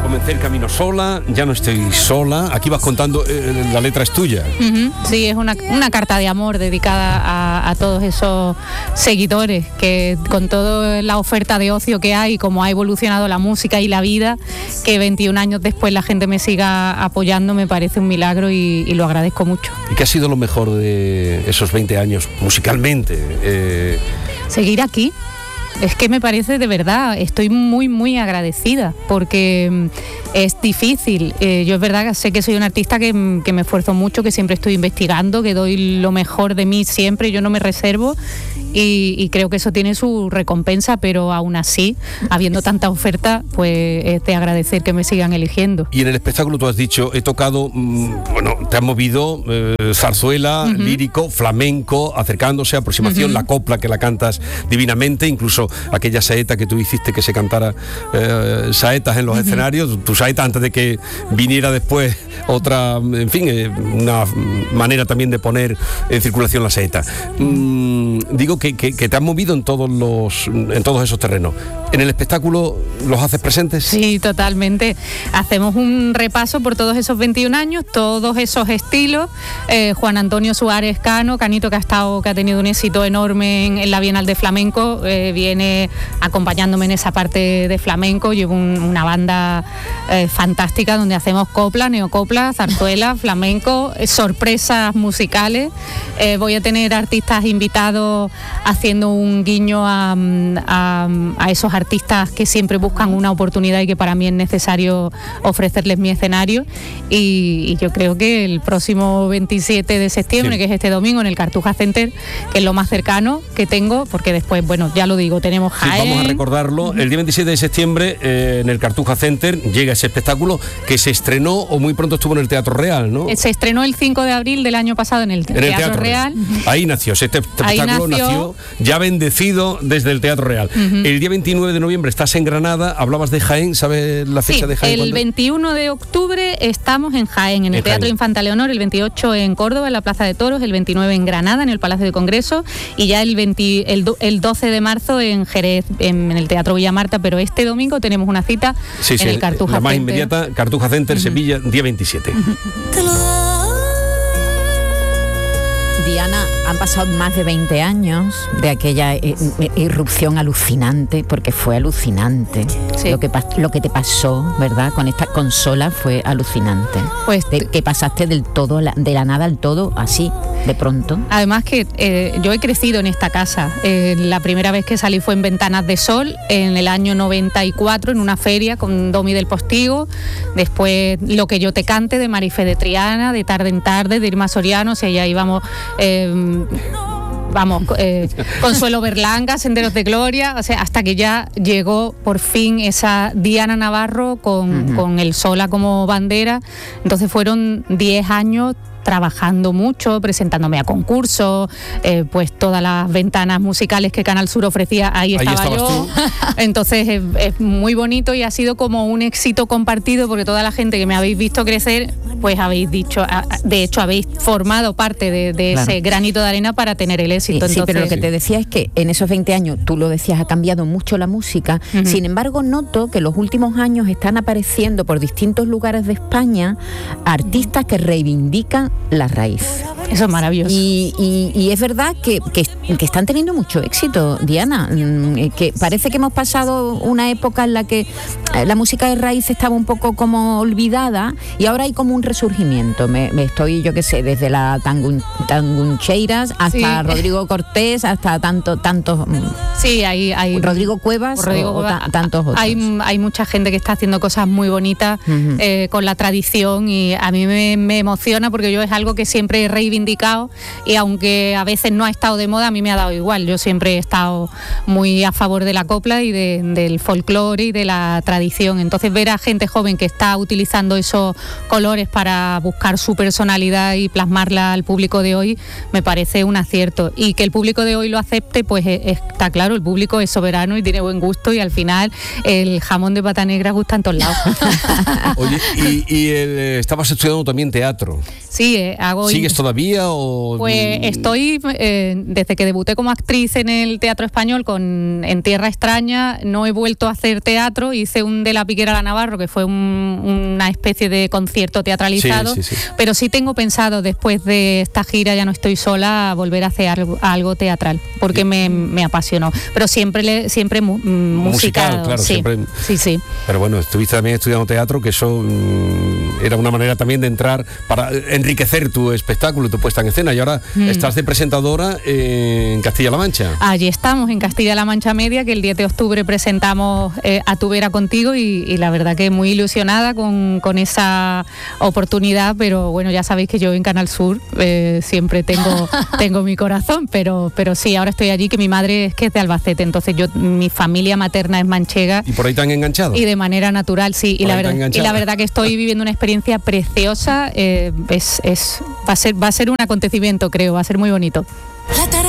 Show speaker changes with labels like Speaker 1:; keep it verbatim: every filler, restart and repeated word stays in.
Speaker 1: comencé el camino sola, ya no estoy sola. Aquí vas contando, eh, la letra es tuya.
Speaker 2: Uh-huh. Sí, es una, una carta de amor dedicada a, a todos esos seguidores que con toda la oferta de ocio que hay, como ha evolucionado la música y la vida, que veintiún años después la gente me siga apoyando, me parece un milagro y, y lo agradezco mucho.
Speaker 1: ¿Y qué ha sido lo mejor de esos veinte años musicalmente? Eh...
Speaker 2: Seguir aquí. Es que me parece, de verdad, estoy muy, muy agradecida, porque es difícil. Eh, yo es verdad que sé que soy una artista que, que me esfuerzo mucho, que siempre estoy investigando, que doy lo mejor de mí siempre, yo no me reservo, y, y creo que eso tiene su recompensa, pero aún así, habiendo tanta oferta, pues es de agradecer que me sigan eligiendo.
Speaker 1: Y en el espectáculo tú has dicho, he tocado, mmm, bueno, te has movido eh, zarzuela, uh-huh. lírico, flamenco, acercándose, aproximación, uh-huh. la copla que la cantas divinamente, incluso aquella saeta que tú hiciste que se cantara eh, saetas en los uh-huh. escenarios, tu saeta antes de que viniera después otra, en fin, eh, una manera también de poner en circulación la saeta. Mm, digo que, que, que te has movido en todos los, en todos esos terrenos. ¿En el espectáculo los haces presentes?
Speaker 2: Sí, totalmente. Hacemos un repaso por todos esos veintiún años, todos esos estilos. Eh, Juan Antonio Suárez Cano, Canito, que ha estado, que ha tenido un éxito enorme en, en la Bienal de Flamenco, eh, viene acompañándome en esa parte de flamenco. Llevo un, una banda eh, fantástica donde hacemos copla, neocopla, zarzuela, flamenco, eh, sorpresas musicales. Eh, voy a tener artistas invitados haciendo un guiño a, a, a esos artistas que siempre buscan una oportunidad y que para mí es necesario ofrecerles mi escenario. Y, y yo creo que el próximo veintisiete de septiembre, sí. que es este domingo, en el Cartuja Center, que es lo más cercano que tengo, porque después, bueno, ya lo digo, tenemos Jaén.
Speaker 1: Sí, vamos a recordarlo. El día veintisiete de septiembre, eh, en el Cartuja Center, llega ese espectáculo que se estrenó o muy pronto estuvo en el Teatro Real, ¿no?
Speaker 2: Se estrenó el cinco de abril del año pasado en el,
Speaker 1: en
Speaker 2: Teatro,
Speaker 1: el Teatro
Speaker 2: Real.
Speaker 1: Real. Ahí nació, este, este espectáculo
Speaker 2: nació...
Speaker 1: nació ya bendecido desde el Teatro Real. Uh-huh. El día veintinueve de noviembre estás en Granada, hablabas de Jaén, ¿sabes la fecha
Speaker 2: sí,
Speaker 1: de Jaén?
Speaker 2: El
Speaker 1: ¿cuándo?
Speaker 2: veintiuno de octubre estamos en Jaén, en el en Teatro Jaén. Infanta Leonor, el veintiocho en Córdoba, en la Plaza de Toros, el veintinueve en Granada, en el Palacio de Congreso, y ya el, veinte, el, el doce de marzo en Jerez, en, en el Teatro Villa Marta, pero este domingo tenemos una cita
Speaker 1: sí,
Speaker 2: en
Speaker 1: sí,
Speaker 2: el Cartuja
Speaker 1: la más
Speaker 2: Center.
Speaker 1: inmediata, Cartuja Center, uh-huh. Sevilla, día veintisiete. Uh-huh.
Speaker 3: Diana, han pasado más de veinte años de aquella eh, irrupción alucinante, porque fue alucinante. Sí. Lo que lo que te pasó, ¿verdad? Con esta consola fue alucinante. Pues de, que pasaste del todo, de la nada al todo, así, de pronto.
Speaker 2: Además que eh, yo he crecido en esta casa. Eh, la primera vez que salí fue en Ventanas de Sol, en el año noventa y cuatro, en una feria con Domi del Postigo. Después Lo que yo te cante, de Marifé de Triana, de Tarde en Tarde, de Irma Soriano. O sea, ya íbamos... Eh, vamos, eh, Consuelo Berlanga, Senderos de Gloria, o sea, hasta que ya llegó por fin esa Diana Navarro con, uh-huh. con el Sola como bandera. Entonces fueron diez años trabajando mucho, presentándome a concursos, eh, pues todas las ventanas musicales que Canal Sur ofrecía, ahí estaba ahí yo. Entonces es, es muy bonito y ha sido como un éxito compartido, porque toda la gente que me habéis visto crecer, pues habéis dicho, de hecho habéis formado parte de, de claro. ese granito de arena para tener el éxito.
Speaker 3: Sí,
Speaker 2: Entonces,
Speaker 3: sí, pero lo que te decía es que en esos veinte años, tú lo decías, ha cambiado mucho la música. Uh-huh. Sin embargo, noto que los últimos años están apareciendo por distintos lugares de España artistas que reivindican la raíz.
Speaker 2: Eso es maravilloso.
Speaker 3: Y, y, y es verdad que, que, que están teniendo mucho éxito, Diana, que parece que hemos pasado una época en la que la música de raíz estaba un poco como olvidada y ahora hay como un resurgimiento. Me, me estoy, yo qué sé, desde la tangun, Tanguncheiras hasta sí. Rodrigo Cortés, hasta tanto, tantos...
Speaker 2: Sí, hay... hay
Speaker 3: Rodrigo Cuevas Rodrigo o, o ta, tantos otros.
Speaker 2: Hay, hay mucha gente que está haciendo cosas muy bonitas uh-huh. eh, con la tradición, y a mí me, me emociona porque yo es algo que siempre he reivindicado, y aunque a veces no ha estado de moda, a mí me ha dado igual. Yo siempre he estado muy a favor de la copla y de, del folclore y de la tradición. Entonces ver a gente joven que está utilizando esos colores para buscar su personalidad y plasmarla al público de hoy, me parece un acierto. Y que el público de hoy lo acepte, pues está claro, el público es soberano y tiene buen gusto, y al final el jamón de pata negra gusta en todos lados.
Speaker 1: Oye, y, y el, estabas estudiando también teatro.
Speaker 2: Sí, eh, hago...
Speaker 1: ¿Sigues todavía o...?
Speaker 2: Pues estoy, eh, desde que debuté como actriz en el Teatro Español con En Tierra Extraña, no he vuelto a hacer teatro. Hice un De la Piquera a la Navarro, que fue un, una especie de concierto teatralizado,
Speaker 1: sí, sí, sí.
Speaker 2: pero sí tengo pensado, después de esta gira Ya no estoy sola, volver a hacer algo, algo teatral, porque me, me apasionó. Pero siempre, le, siempre mu, musical,
Speaker 1: musical, claro,
Speaker 2: sí,
Speaker 1: siempre.
Speaker 2: Sí, sí.
Speaker 1: Pero bueno, estuviste también estudiando teatro, que eso mmm, era una manera también de entrar para enriquecer tu espectáculo, tu puesta en escena. Y ahora mm. estás de presentadora en Castilla-La Mancha.
Speaker 2: Allí estamos, en Castilla-La Mancha Media, que el diez de octubre presentamos eh, A tu vera contigo, y, y la verdad que muy ilusionada con, con esa oportunidad, pero bueno, ya sabéis que yo en Canal Sur eh, siempre tengo, tengo mi corazón, pero, pero sí, ahora estoy allí, que mi madre es que es de Albacete, entonces yo, mi familia materna es manchega.
Speaker 1: ¿Y por ahí te han enganchado?
Speaker 2: Y de manera natural, sí, y la, verdad, y la verdad que estoy viviendo una experiencia preciosa, eh, es, es, va, a ser, va a ser un acontecimiento, creo, va a ser muy bonito.
Speaker 4: La